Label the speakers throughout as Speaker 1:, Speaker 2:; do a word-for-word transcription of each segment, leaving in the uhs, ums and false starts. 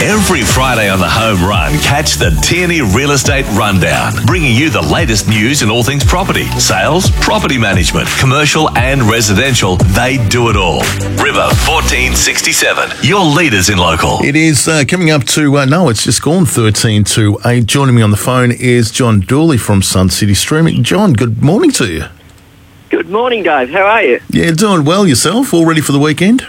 Speaker 1: Every Friday on the Home Run, catch the Tierney Real Estate Rundown, bringing you the latest news in all things property, sales, property management, commercial and residential. They do it all. River fourteen sixty-seven, your leaders in local.
Speaker 2: It is uh, coming up to, uh, no, it's just gone thirteen to eight. Joining me on the phone is John Dooley from Sun City Streaming. John, good morning to you.
Speaker 3: Good morning, Dave. How are you?
Speaker 2: Yeah, doing well yourself. All ready for the weekend?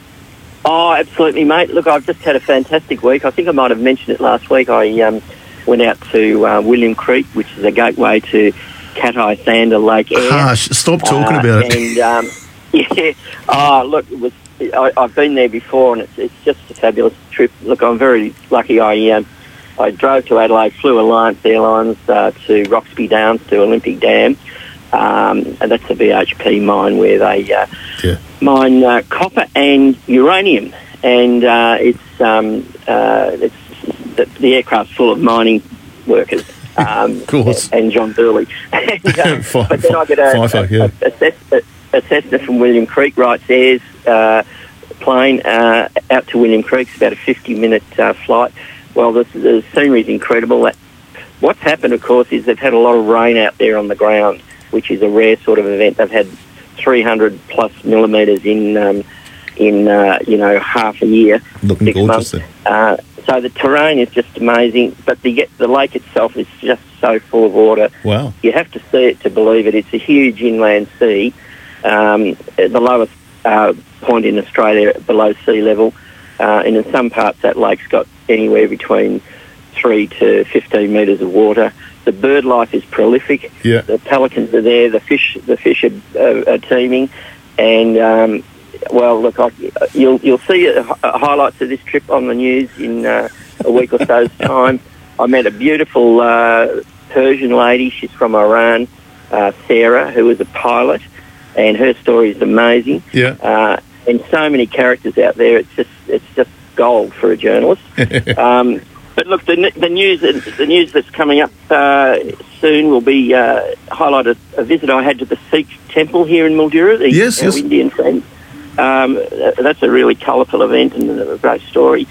Speaker 3: Oh, absolutely, mate. Look, I've just had a fantastic week. I think I might have mentioned it last week. I um, went out to uh, William Creek, which is a gateway to Cat-Eye Sander Lake Eyre.
Speaker 2: Hush, stop talking
Speaker 3: uh,
Speaker 2: about it.
Speaker 3: And, um, yeah, oh, look, it was, I, I've been there before, and it's, it's just a fabulous trip. Look, I'm very lucky. I um, I drove to Adelaide, flew Alliance Airlines uh, to Roxby Downs, to Olympic Dam. Um, and that's a B H P mine where they uh,
Speaker 2: yeah.
Speaker 3: mine uh, copper and uranium, and uh, it's um, uh, it's the, the aircraft's full of mining workers. Um,
Speaker 2: of course.
Speaker 3: And John Dooley. and, uh,
Speaker 2: Five,
Speaker 3: but then I get a,
Speaker 2: five, yeah.
Speaker 3: a, a, a, a Cessna from William Creek, right there's uh, plane uh, out to William Creek. It's about a fifty-minute uh, flight. Well, the, the scenery is incredible. That, what's happened, of course, is they've had a lot of rain out there on the ground, which is a rare sort of event. They've had three hundred plus millimetres in, um, in uh, you know, half a year,
Speaker 2: Looking
Speaker 3: six
Speaker 2: gorgeous
Speaker 3: months. Uh, so the terrain is just amazing, but the the lake itself is just so full of water.
Speaker 2: Wow.
Speaker 3: You have to see it to believe it. It's a huge inland sea, um, the lowest uh, point in Australia below sea level, uh, and in some parts that lake's got anywhere between three to fifteen metres of water. The bird life is prolific.
Speaker 2: Yeah.
Speaker 3: The pelicans are there. The fish, the fish are, are, are teeming, and um, well, look, I, you'll you'll see uh, highlights of this trip on the news in uh, a week or so's time. I met a beautiful uh, Persian lady. She's from Iran, uh, Sarah, who was a pilot, and her story is amazing.
Speaker 2: Yeah.
Speaker 3: Uh, and so many characters out there. It's just it's just gold for a journalist. um, But look, the, the news the news that's coming up uh, soon will be uh, highlighted a visit I had to the Sikh temple here in Mildura, the
Speaker 2: yes,
Speaker 3: our
Speaker 2: yes.
Speaker 3: Indian friends. Um, that's a really colourful event and a great story.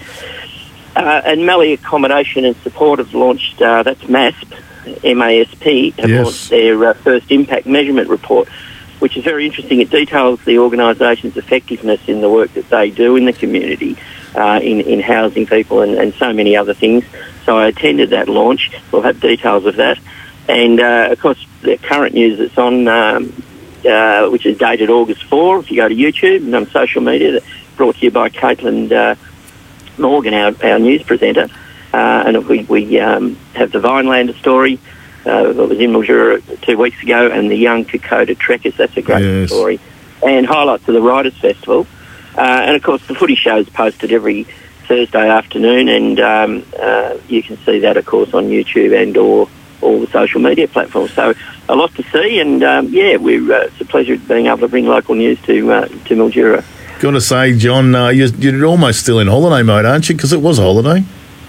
Speaker 3: Uh, and Mallee Accommodation and Support have launched, uh, that's MASP, M A S P, have
Speaker 2: Yes.
Speaker 3: launched their uh, first impact measurement report, which is very interesting. It details the organisation's effectiveness in the work that they do in the community, uh, in, in housing people and, and so many other things. So I attended that launch. We'll have details of that. And, uh, of course, the current news that's on, um, uh, which is dated August fourth, if you go to YouTube and on social media, brought to you by Caitlin uh, Morgan, our, our news presenter. Uh, and we, we um, have the Vinelander story. Uh, that was in Mildura two weeks ago, and the Young Kokoda Trekkers. That's a great
Speaker 2: Yes.
Speaker 3: story. And highlights of the Riders Festival. Uh, and, of course, the footy show is posted every Thursday afternoon, and um, uh, you can see that, of course, on YouTube and or all the social media platforms. So a lot to see, and, um, yeah, we're, uh, it's a pleasure being able to bring local news to uh, to Mildura.
Speaker 2: Got to say, John, uh, you're, you're almost still in holiday mode, aren't you? Because it was a holiday.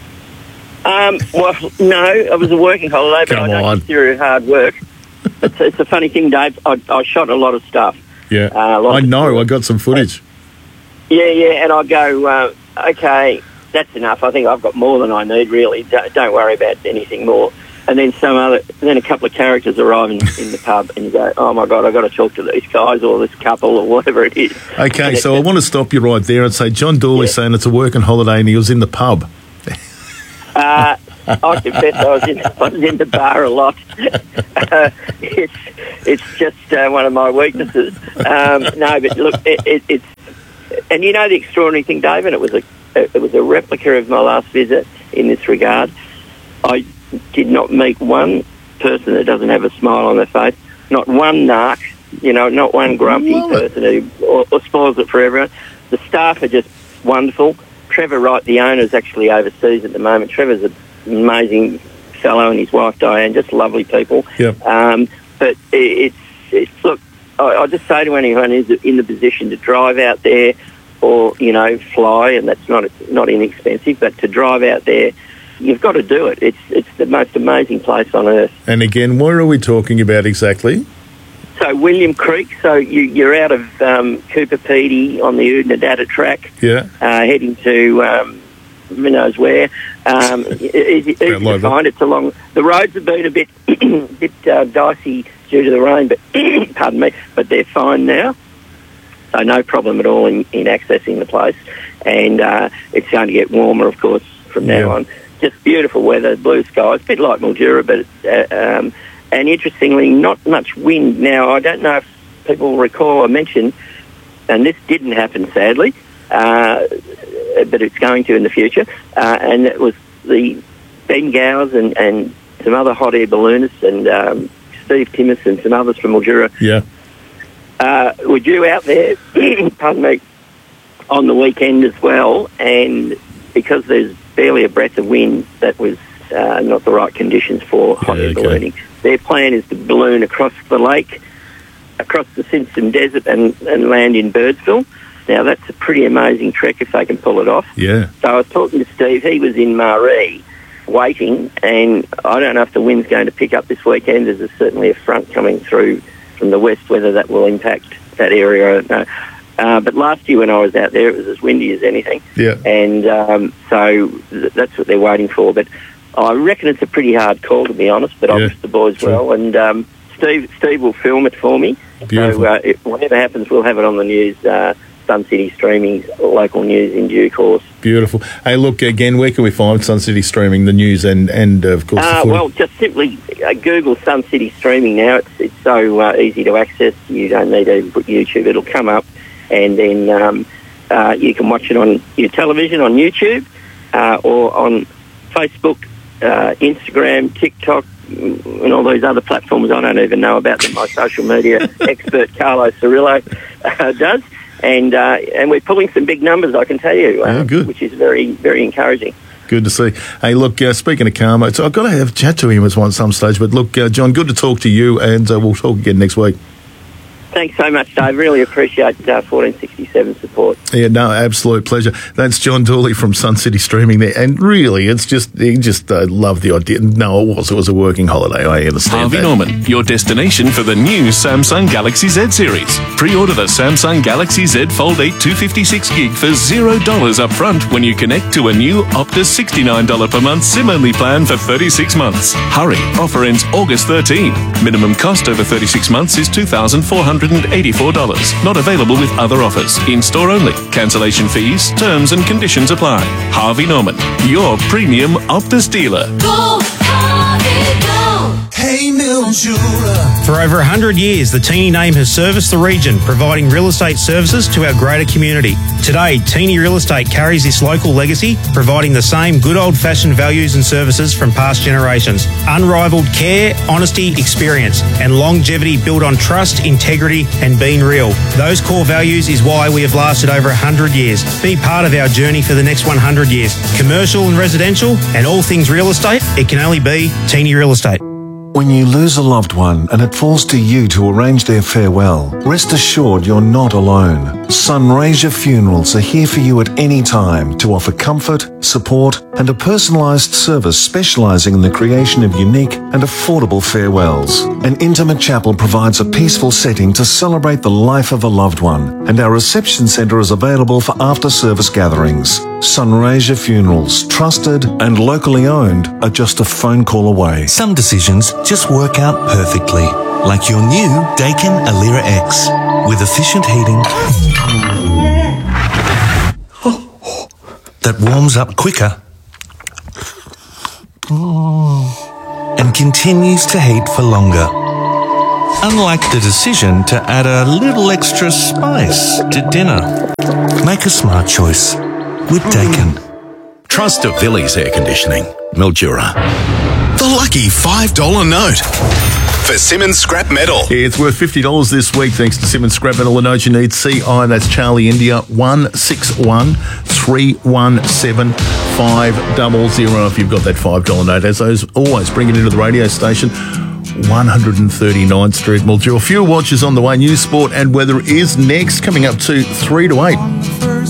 Speaker 3: Um, well, no, it was a working holiday, but
Speaker 2: Come
Speaker 3: I don't
Speaker 2: on.
Speaker 3: consider it hard work. It's, it's a funny thing, Dave. I, I shot a lot of stuff.
Speaker 2: Yeah.
Speaker 3: Uh, a lot
Speaker 2: I
Speaker 3: of
Speaker 2: know.
Speaker 3: stuff.
Speaker 2: I got some footage.
Speaker 3: Yeah, yeah, and I go, uh, okay, that's enough. I think I've got more than I need, really. Don't, don't worry about anything more. And then some other, then a couple of characters arrive in, in the pub, and you go, oh my God, I've got to talk to these guys or this couple or whatever it is.
Speaker 2: Okay,
Speaker 3: And
Speaker 2: so
Speaker 3: it-
Speaker 2: I want to stop you right there and say John Dooley's
Speaker 3: Yeah.
Speaker 2: saying it's a working holiday and he was in the pub.
Speaker 3: Uh, I confess I was in, I was in the bar a lot. uh, it's it's just uh, one of my weaknesses. Um, no, but look, it, it, it's and you know the extraordinary thing, David. It was a it was a replica of my last visit in this regard. I did not meet one person that doesn't have a smile on their face. Not one narc. You know, not one grumpy
Speaker 2: Love it.
Speaker 3: person who or, or spoils it for everyone. The staff are just wonderful. Trevor Wright, the owner, is actually overseas at the moment. Trevor's an amazing fellow, and his wife Diane, just lovely people.
Speaker 2: Yep.
Speaker 3: Um, but it, it's, it's look, I, I just say to anyone who's in the position to drive out there, or you know, fly, and that's not not inexpensive, but to drive out there, you've got to do it. It's it's the most amazing place on earth.
Speaker 2: And again, where are we talking about exactly?
Speaker 3: So William Creek, so you, you're out of um, Cooper Pedy on the Oodnadatta track,
Speaker 2: Yeah.
Speaker 3: uh, heading to um, who knows where. Um, easy, easy to find. It's along the roads have been a bit bit uh, dicey due to the rain, but pardon me, but they're fine now. So no problem at all in, in accessing the place, and uh, it's going to get warmer, of course, from now
Speaker 2: yeah.
Speaker 3: on. Just beautiful weather, blue skies, a bit like Mildura, but uh, um, and interestingly, not much wind. Now, I don't know if people recall I mentioned, and this didn't happen sadly, uh, but it's going to in the future, uh, and it was the Ben Gowers and, and some other hot air balloonists and um, Steve Timmis and some others from Mildura.
Speaker 2: Yeah.
Speaker 3: Uh, were due out there, pardon me, on the weekend as well, and because there's barely a breath of wind, that was uh, not the right conditions for hot air
Speaker 2: okay.
Speaker 3: ballooning. Their plan is to balloon across the lake, across the Simpson Desert, and, and land in Birdsville. Now, that's a pretty amazing trek if they can pull it off.
Speaker 2: Yeah.
Speaker 3: So I was talking to Steve. He was in Maree waiting, and I don't know if the wind's going to pick up this weekend. There's certainly a front coming through from the west, whether that will impact that area, I don't know. Uh, but last year when I was out there, it was as windy as anything.
Speaker 2: Yeah.
Speaker 3: And um, so th- that's what they're waiting for. But I reckon it's a pretty hard call, to be honest, but I'll
Speaker 2: Yeah,
Speaker 3: wish the boys
Speaker 2: true.
Speaker 3: well. And um, Steve Steve will film it for me.
Speaker 2: Beautiful.
Speaker 3: So uh, if, whatever happens, we'll have it on the news, uh, Sun City Streaming's local news in due course.
Speaker 2: Beautiful. Hey, look, again, where can we find Sun City Streaming, the news, and, and uh, of course, the
Speaker 3: Uh,
Speaker 2: footy?
Speaker 3: well, just simply uh, Google Sun City Streaming now. It's, it's so uh, easy to access. You don't need to put YouTube. It'll come up, and then um, uh, you can watch it on your television, on YouTube, uh, or on Facebook, uh, Instagram, TikTok, and all those other platforms I don't even know about that my social media expert Carlo Cirillo uh, does. And uh, and we're pulling some big numbers, I can tell you, uh,
Speaker 2: Yeah, good.
Speaker 3: which is very, very encouraging.
Speaker 2: Good to see. Hey, look, uh, speaking of Karma, so I've got to have a chat to him at one some stage. But look, uh, John, good to talk to you, and uh, we'll talk again next week.
Speaker 3: Thanks so much, Dave. Really appreciate uh, fourteen sixty-seven support.
Speaker 2: Yeah, no, absolute pleasure. That's John Dooley from Sun City Streaming there, and really, it's just he just uh, loved the idea. No, it was it was a working holiday. I understand
Speaker 4: Harvey
Speaker 2: that.
Speaker 4: Norman, your destination for the new Samsung Galaxy Z series. Pre-order the Samsung Galaxy Z Fold eight two fifty-six gig for zero dollars up front when you connect to a new Optus sixty-nine dollars per month SIM-only plan for thirty-six months. Hurry, offer ends August thirteenth. Minimum cost over thirty-six months is two thousand four hundred eighty-four dollars. Not available with other offers. In-store only. Cancellation fees, terms and conditions apply. Harvey Norman, your premium Optus dealer.
Speaker 5: Go, Harvey, go!
Speaker 6: Hey, Mildura.
Speaker 7: For over one hundred years, the Teeny name has serviced the region, providing real estate services to our greater community. Today, Teeny Real Estate carries this local legacy, providing the same good old-fashioned values and services from past generations. Unrivaled care, honesty, experience, and longevity built on trust, integrity, and being real. Those core values is why we have lasted over one hundred years. Be part of our journey for the next one hundred years. Commercial and residential, and all things real estate, it can only be Teeny Real Estate.
Speaker 6: When you lose a loved one and it falls to you to arrange their farewell, rest assured you're not alone. Sunraysia Funerals are here for you at any time to offer comfort, support, and a personalised service specialising in the creation of unique and affordable farewells. An intimate chapel provides a peaceful setting to celebrate the life of a loved one, and our reception centre is available for after-service gatherings. Sunraysia Funerals, trusted and locally owned, are just a phone call away.
Speaker 8: Some decisions just work out perfectly, like your new Daikin Alira X with efficient heating that warms up quicker and continues to heat for longer. Unlike the decision to add a little extra spice to dinner. Make a smart choice with Daikin.
Speaker 9: Trust of Villiers Air Conditioning, Mildura. The lucky five dollar note for Simmons Scrap Metal.
Speaker 2: Yeah, it's worth fifty dollars this week thanks to Simmons Scrap Metal. The note you need, C I, that's Charlie India, one six one three one seven five zero zero if you've got that five dollar note. As always, bring it into the radio station, one thirty-ninth Street, Mildura. Few watches on the way. News, sport and weather is next, coming up to three to eight.